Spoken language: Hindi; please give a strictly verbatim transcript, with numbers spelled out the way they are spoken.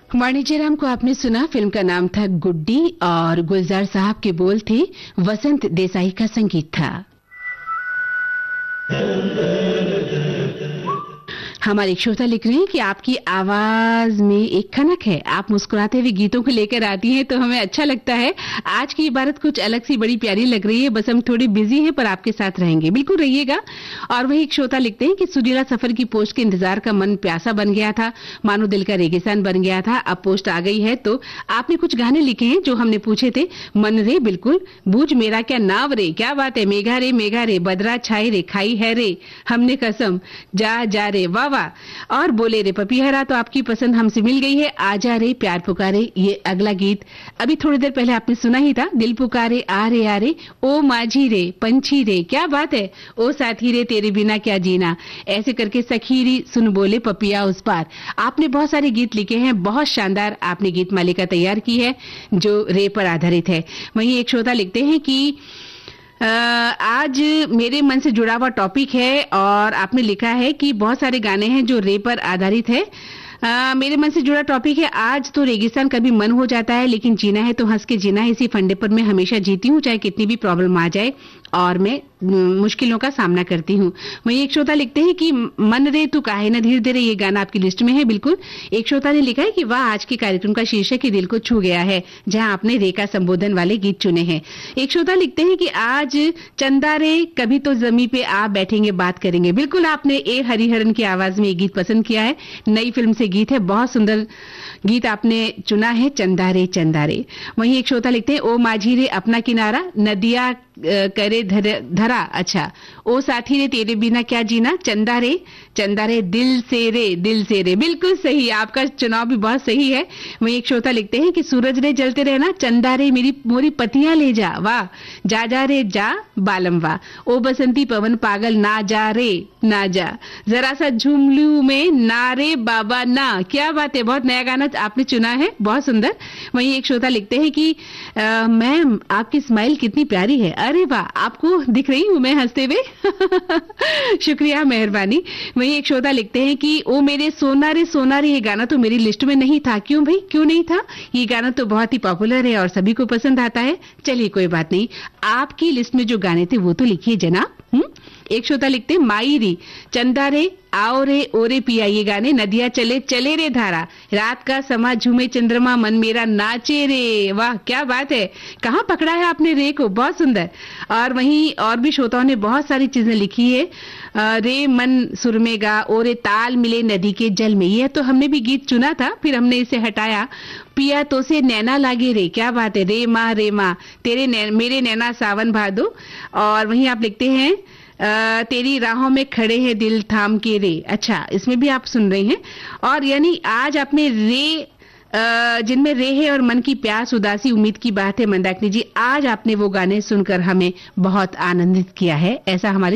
वाणिज्यराम को आपने सुना। फिल्म का नाम था गुड्डी और गुलजार साहब के बोल थे, वसंत देसाई का संगीत था। हमारे एक श्रोता लिख रहे हैं कि आपकी आवाज में एक खनक है, आप मुस्कुराते हुए गीतों को लेकर आती हैं तो हमें अच्छा लगता है। आज की इबारत कुछ अलग सी बड़ी प्यारी लग रही है, बस हम थोड़ी बिजी हैं पर आपके साथ रहेंगे, बिल्कुल रहिएगा। और वही एक श्रोता लिखते हैं कि सुरीला सफर की पोस्ट के इंतजार का मन प्यासा बन गया था, मानो दिल का रेगिस्तान बन गया था। अब पोस्ट आ गई है तो आपने कुछ गाने लिखे हैं जो हमने पूछे थे। मन रे बिल्कुल, बूझ मेरा क्या नाव रे, क्या बात है, मेघा रे मेघा रे, बदरा छाई रे, खाई है रे हमने कसम, जा जा रे, वाह वाह। और बोले रे पपीहरा तो आपकी पसंद हमसे मिल गई है। आजा रे प्यार पुकारे, ये अगला गीत अभी थोड़ी देर पहले आपने सुना ही था। दिल पुकारे आ रे आ रे, ओ माझी रे पंछी रे, क्या बात है, ओ साथी रे तेरे बिना क्या जीना, ऐसे करके सखीरी सुन बोले पपिया उस पार। आपने बहुत सारे गीत लिखे हैं, बहुत शानदार आपने गीत मालिका तैयार की है जो रे पर आधारित है। वहीं एक श्रोता लिखते हैं कि आ, आज मेरे मन से जुड़ा हुआ टॉपिक है और आपने लिखा है कि बहुत सारे गाने हैं जो रे पर आधारित है। आ, मेरे मन से जुड़ा टॉपिक है, आज तो रेगिस्तान कभी मन हो जाता है लेकिन जीना है तो हंस के जीना है, इसी फंडे पर मैं हमेशा जीती हूँ चाहे कितनी भी प्रॉब्लम आ जाए और मैं मुश्किलों का सामना करती हूँ। वहीं एक श्रोता लिखते हैं कि मन रे तू काहे न धीर दे रे, ये गाना आपकी लिस्ट में है बिल्कुल। एक श्रोता ने लिखा है कि वाह आज के कार्यक्रम का शीर्षक ही दिल को छू गया है, जहां आपने रे का संबोधन वाले गीत चुने हैं। एक श्रोता लिखते हैं कि आज चंदा रे कभी तो जमी पे आप बैठेंगे बात करेंगे, बिल्कुल आपने ए हरिहरन की आवाज में ये गीत पसंद किया है, नई फिल्म से गीत है, बहुत सुंदर गीत आपने चुना है, चंदा रे चंदा रे। वहीं एक श्रोता लिखते हैं ओ माझी रे अपना किनारा, नदिया करे धर, धरा, अच्छा ओ साथी रे तेरे बिना क्या जीना, चंदा रे चंदा रे दिल से रे दिल से रे, बिल्कुल सही, आपका चुनाव भी बहुत सही है। वहीं एक श्रोता लिखते हैं कि सूरज रे जलते रहना, चंदा रे मेरी मोरी पतियां ले जा, वाह जा जा रे जा बालम वाह, ओ बसंती पवन पागल ना जा रे ना जा, जरा सा झूम लूं में ना रे बाबा ना, क्या बात है, बहुत नया गाना आपने चुना है, बहुत सुंदर। वहीं एक श्रोता लिखते हैं कि मैम आपकी स्माइल कितनी प्यारी है, अरे वाह आपको दिख रही हूं मैं हंसते हुए शुक्रिया मेहरबानी। वहीं एक श्रोता लिखते हैं कि ओ मेरे सोना रे सोना रे, ये गाना तो मेरी लिस्ट में नहीं था, क्यों भाई क्यों नहीं था, ये गाना तो बहुत ही पॉपुलर है और सभी को पसंद आता है। चलिए कोई बात नहीं, आपकी लिस्ट में जो गाने थे वो तो लिखिए जनाब। हम्म एक श्रोता लिखते माई री चंदा रे आओ रे ओरे पिया, ये गाने नदिया चले चले रे धारा, रात का समा झूमे चंद्रमा मन मेरा नाचे रे, वाह क्या बात है, कहाँ पकड़ा है आपने रे को, बहुत सुंदर। और वहीं और भी श्रोताओं ने बहुत सारी चीजें लिखी है, रे मन सुर में गा ओरे ताल मिले नदी के जल में, ये तो हमने भी गीत चुना था फिर हमने इसे हटाया। पिया तो से नैना लागे रे, क्या बात है, रे माँ रे माँ तेरे नै, मेरे नैना सावन भादो। और वहीं आप लिखते हैं आ, तेरी राहों में खड़े हैं दिल थाम के रे, अच्छा इसमें भी आप सुन रहे हैं। और यानी आज आपने रे जिनमें रे है और मन की प्यास उदासी उम्मीद की बात है, मंदाकिनी जी आज आपने वो गाने सुनकर हमें बहुत आनंदित किया है, ऐसा हमारे